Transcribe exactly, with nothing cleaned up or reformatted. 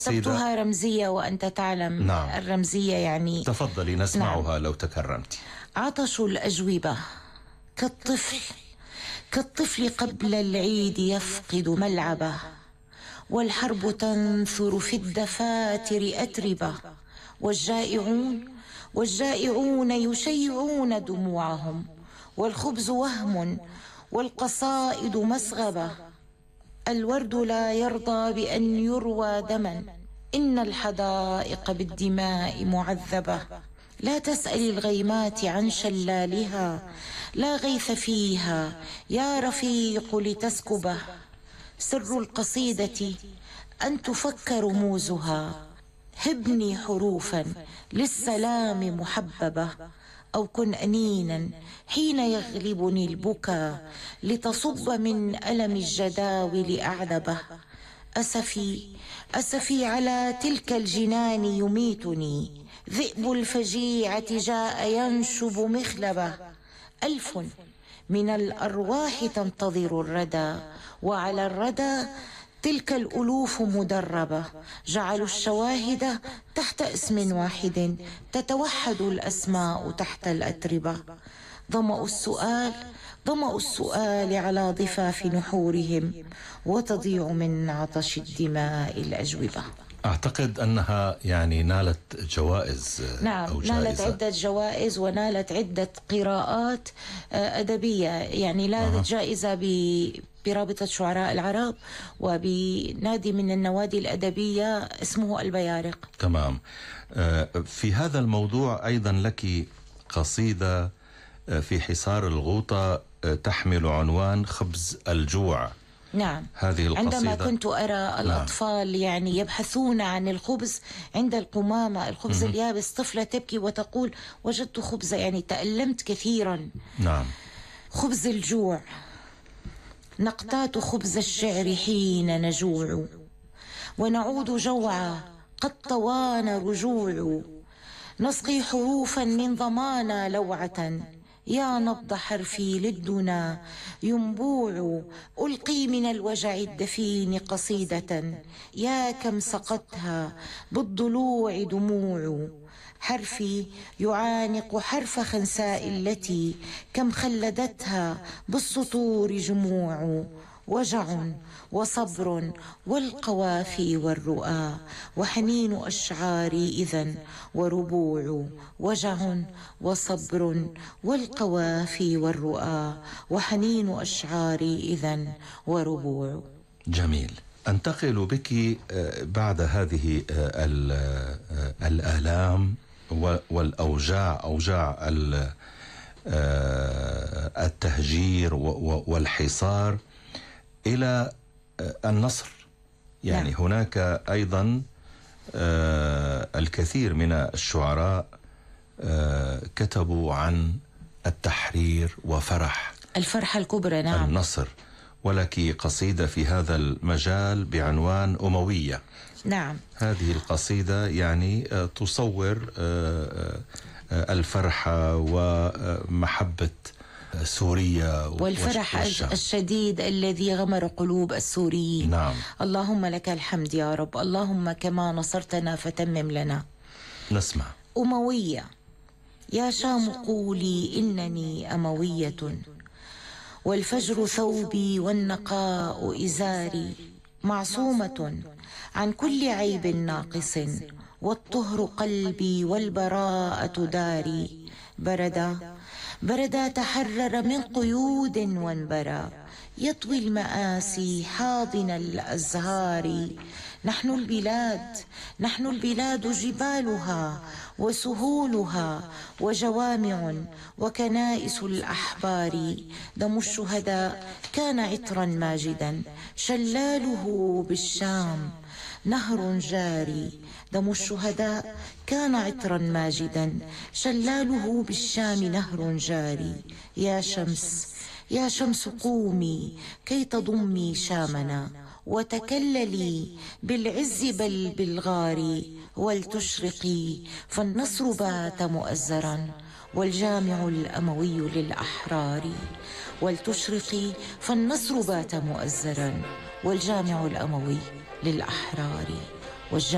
كتبتها رمزية وأنت تعلم. نعم. الرمزية يعني. تفضلي نسمعها. نعم. لو تكرمت. عطش الأجوبة كالطفل كالطفل قبل العيد يفقد ملعبه، والحرب تنثر في الدفاتر أتربة، والجائعون والجائعون يشيعون دموعهم، والخبز وهم والقصائد مسغبة. الورد لا يرضى بأن يروى دما، إن الحدائق بالدماء معذبة. لا تسأل الغيمات عن شلالها، لا غيث فيها يا رفيق لتسكبه. سر القصيدة أن تفك رموزها، هبني حروفا للسلام محببة، أو كن أنينا حين يغلبني البكا، لتصب من ألم الجداول أعذبه. أسفي أسفي على تلك الجنان يميتني، ذئب الفجيعة جاء ينشب مخلبه. ألف من الأرواح تنتظر الردى، وعلى الردى تلك الألوف مدربة. جعلوا الشواهد تحت اسم واحد، تتوحد الأسماء تحت الأتربة. ظمأ السؤال ظمأ السؤال على ضفاف نحورهم، وتضيع من عطش الدماء الأجوبة. أعتقد أنها يعني نالت جوائز. نعم، أو نالت عدة جوائز ونالت عدة قراءات أدبية، يعني نالت أه. جائزة برابطة شعراء العرب وبنادي من النوادي الأدبية اسمه البيارق. تمام. في هذا الموضوع أيضا لك قصيدة في حصار الغوطة تحمل عنوان خبز الجوع. نعم. هذه القصيدة عندما كنت أرى الأطفال نعم. يعني يبحثون عن الخبز عند القمامة، الخبز اليابس، طفلة تبكي وتقول وجدت خبز، يعني تألمت كثيرا. نعم. خبز الجوع. نقتات خبز الشعر حين نجوع، ونعود جوعا قد طوانا رجوع. نسقي حروفا من ضمانا لوعة، يا نبض حرفي للدنا ينبوع. ألقي من الوجع الدفين قصيدة، يا كم سقتها بالضلوع دموع. حرفي يعانق حرف خنساء التي كم خلدتها بالسطور جموع. وجع وصبر والقوافي والرؤى، وحنين أشعاري إذن وربوع. وجع وصبر والقوافي والرؤى، وحنين أشعاري إذن وربوع. جميل. أنتقل بك بعد هذه الآلام والأوجاع، أوجاع التهجير والحصار، إلى النصر. يعني نعم. هناك أيضا الكثير من الشعراء كتبوا عن التحرير وفرح الفرحة الكبرى. نعم. النصر. ولك قصيدة في هذا المجال بعنوان أموية. نعم. هذه القصيدة يعني تصور الفرحة ومحبة سوريا والفرح والشعب. الشديد الذي غمر قلوب السوريين. نعم. اللهم لك الحمد يا رب، اللهم كما نصرتنا فتمم لنا. نسمع. أموية. يا شام قولي إنني أموية، والفجر ثوبي والنقاء إزاري، معصومة عن كل عيب ناقص، والطهر قلبي والبراءة داري. بردا بردا تحرر من قيود وانبرى، يطوي المآسي حاضن الأزهار. نحن البلاد نحن البلاد جبالها وسهولها وجوامع وكنائس الأحبار. دم الشهداء كان عطرا ماجدا، شلاله بالشام نهر جاري. دم الشهداء كان عطرا ماجدا، شلاله بالشام نهر جاري. يا شمس يا شمس قومي كي تضمي شامنا، وتكللي بالعز بل بالغار. ولتشرقي فالنصر بات مؤزرا، والجامع الأموي للأحرار. ولتشرقي فالنصر بات مؤزرا، والجامع الأموي للأحرار. والجامع